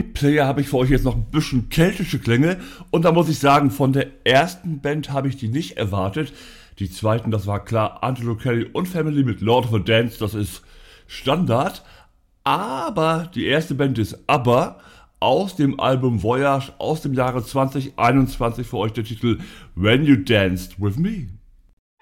Player habe ich für euch jetzt noch ein bisschen keltische Klänge. Und da muss ich sagen, von der ersten Band habe ich die nicht erwartet. Die zweiten, das war klar, Angelo Kelly und Family mit Lord of the Dance, das ist Standard. Aber die erste Band ist ABBA aus dem Album Voyage aus dem Jahre 2021 für euch der Titel When You Danced With Me.